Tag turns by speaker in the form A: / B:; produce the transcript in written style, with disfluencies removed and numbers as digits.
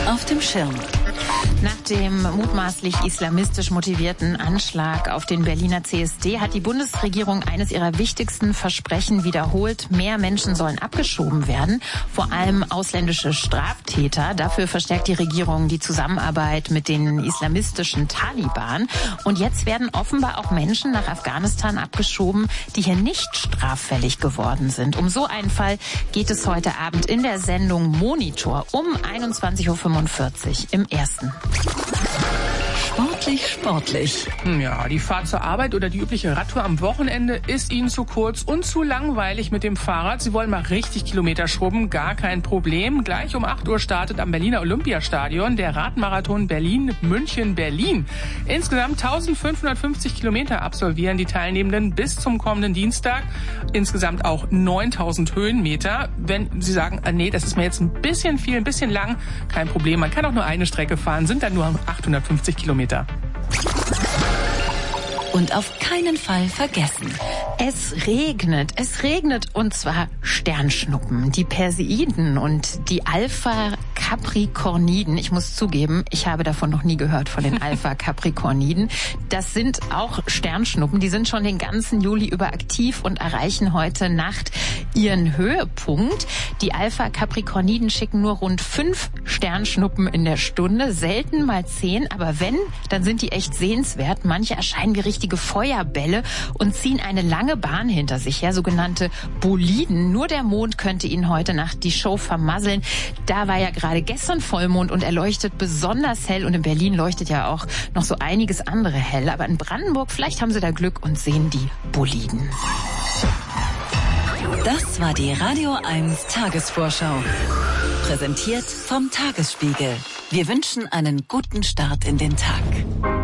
A: auf dem Schirm.
B: Nach dem mutmaßlich islamistisch motivierten Anschlag auf den Berliner CSD hat die Bundesregierung eines ihrer wichtigsten Versprechen wiederholt. Mehr Menschen sollen abgeschoben werden, vor allem ausländische Straftäter. Dafür verstärkt die Regierung die Zusammenarbeit mit den islamistischen Taliban. Und jetzt werden offenbar auch Menschen nach Afghanistan abgeschoben, die hier nicht straffällig geworden sind. Um so einen Fall geht es heute Abend in der Sendung Monitor um 21.45 Uhr im Ersten.
A: Sportlich.
C: Ja, die Fahrt zur Arbeit oder die übliche Radtour am Wochenende ist Ihnen zu kurz und zu langweilig mit dem Fahrrad. Sie wollen mal richtig Kilometer schrubben, gar kein Problem. Gleich um 8 Uhr startet am Berliner Olympiastadion der Radmarathon Berlin-München-Berlin. Insgesamt 1550 Kilometer absolvieren die Teilnehmenden bis zum kommenden Dienstag. Insgesamt auch 9000 Höhenmeter. Wenn Sie sagen, nee, das ist mir jetzt ein bisschen viel, ein bisschen lang, kein Problem. Man kann auch nur eine Strecke fahren, sind dann nur 850 Kilometer.
A: Und auf keinen Fall vergessen.
B: Es regnet und zwar Sternschnuppen. Die Perseiden und die Alpha-Capricorniden, ich muss zugeben, ich habe davon noch nie gehört, von den Alpha-Capricorniden. Das sind auch Sternschnuppen, die sind schon den ganzen Juli über aktiv und erreichen heute Nacht ihren Höhepunkt. Die Alpha-Capricorniden schicken nur rund 5 Sternschnuppen in der Stunde, selten mal 10, aber wenn, dann sind die echt sehenswert. Manche erscheinen wie richtige Feuerbälle und ziehen eine lange Bahn hinter sich her, sogenannte Boliden. Nur der Mond könnte ihnen heute Nacht die Show vermasseln. Da war ja gerade gestern Vollmond und er leuchtet besonders hell und in Berlin leuchtet ja auch noch so einiges andere hell. Aber in Brandenburg, vielleicht haben Sie da Glück und sehen die Boliden.
A: Das war die Radio 1 Tagesvorschau. Präsentiert vom Tagesspiegel. Wir wünschen einen guten Start in den Tag.